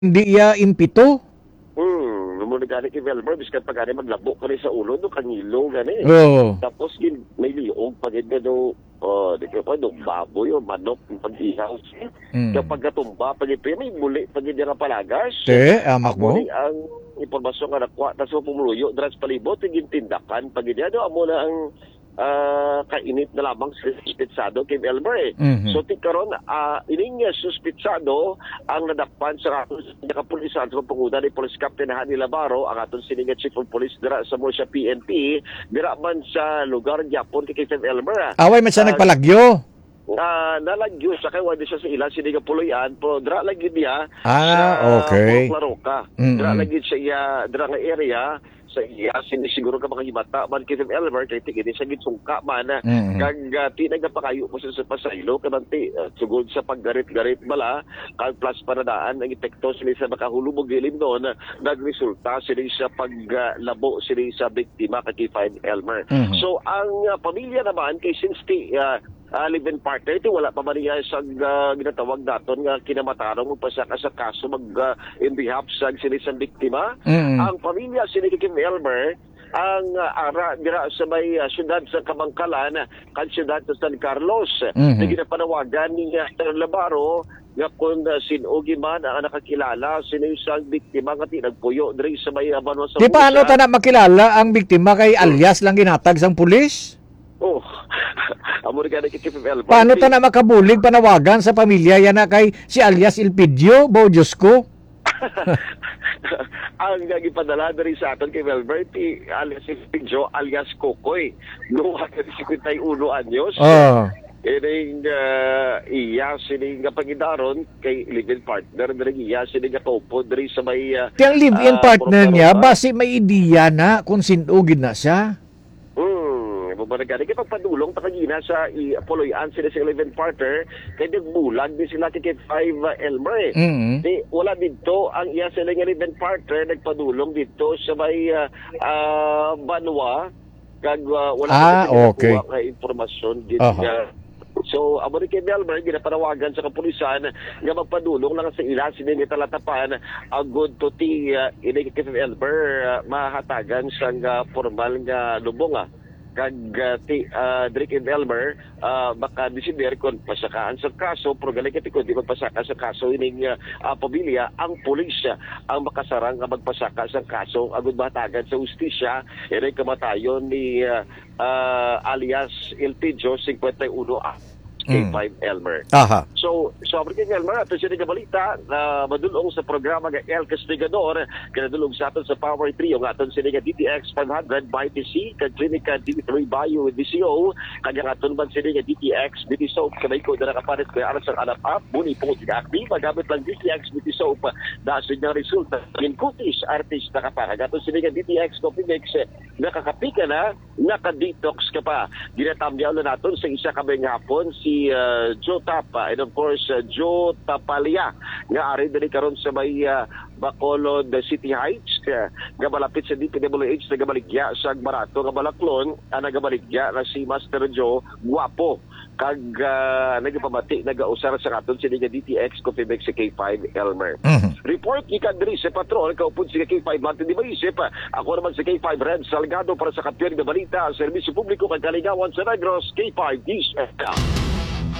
Hindi iya impito. Muna gani kay Velmer, biskan pa gani maglabo ka rin sa ulo, no, kangilo gani. Oo. Tapos, may liog, pagid na do, di ko pa, do, baboy o manok, pag-ihaw. Kapag katumba, pagid pa, may muli, pagid na palagas. Te, amak mo? Muli ang impormasyon nga nakuha, tapos pumuluyo, dras palibot, tiging tindakan, pagid na do, amo na ang kainit na lamang suspitsado kay Elmer. So tikaron ining suspitsado ang nadakpan sa kapulisan sa pangunan ni Police Captain Hani Labaro, ang aton sininga Chief of Police dira sa Murcia PNP, dira man sa lugar gyapon kay Elmer. Away man siya nagpalagyo. Nalagyo siya kay wala siya sa ilan siniga puloyan, pero dira lagi niya okay. sa Laroca. Dira lagi siya dira nga area sa iya sinisiguro ka mga himata man kay Elmer kay tigini sa gitsungka man kag ti nagapakayo mo sa pasaylo kananti sugod sa paggarit-garit bala kag plus paradaan ang epekto sila sa makahulubog gilim noon nagresulta sila sa paglabo sila sa biktima kay Elmer. So ang pamilya naman kay since live-in partner, ito wala pa ba niya sa ginatawag daton nga kinamatarong magpasaka sa kaso in behalf sa sinisang biktima. Ang pamilya sinikikim Elmer, ang ara dira sa may syudad sa Kamangkalan, kan syudad sa San Carlos, na ginapanawagan ni Labaro nga kung sinugi man ang nakakilala sinisang biktima nga tinagpuyo diri sa may Banwa sa Di paano ta na makilala ang biktima kay alias lang ginatag sang pulis? Paano ta na makabulig panawagan sa pamilya yan na kay si alias Ilpidio? Bo Diyos ko. Ang gipadala diri sa aton kay Velberti alias Ilpidio alias Kokoy. Noong 51 anyos. Ining iya sining pangidaron kay live-in partner diri iya sining topo diri sa may tiyang live-in partner niya basi may ideya na kung sinugid na siya. Bumaragani kay pagpadulong takagina sa puloyan sila sa live-in partner kay nagbulag din sila kay 5 Elmer. Di wala dito ang iya sila nga live-in partner nagpadulong dito sa may Banwa kag wala okay. Kay informasyon dito So, amo ni kay Elmer, ginapanawagan sa kapulisan nga magpadulong lang sa ila sining talatapan ang good to ini kay Elmer mahatagan sa formal nga lubong kag Drake and Elmer baka desider kung pasakaan sa kaso pero gali kati kung di magpasaka sa kaso ining pamilya ang pulis ang makasarang nga magpasaka sa kaso agud mahatagan sa ustisya ining kamatayon ni alias Ilpidio 51 K5 Elmer. So African Elmer, ato siya nga balita na madulong sa programa nga El Castigador, kinadulong sa aton sa Power Trio nga aton siya nga DTX 500 by TC, kag Clinica D3 Bio with DCO, kag ang aton man siya nga DTX BT Soap, kamay ko na nakapalit ko aras ang anak up, muni po tig-active, magamit lang DTX BT Soap, dasid nga resulta, in kutis, artist nakapakag, aton siya nga DTX Coffee Mix, nakakapika na, naka-detox ka pa. Ginatamyaw na naton sa isa kaming hapon, si Joe Tapa and of course Joe Tapalia nga ari diri karon sa may Bacolod City Heights nga malapit sa DPWH nagabaligya sa Barato nga Balaklon ang nagabaligya na si Master Joe Guapo kag nagapamati nagausar sa aton si DTX Coffee Mix si K5 Elmer. Report ika diri sa patrol kaupod si K5 Martin di Maisip ako naman si K5 Red Salgado para sa Kapyang na Balita Serbisyo Publiko kag Kaligawan sa Negros K5 East FM.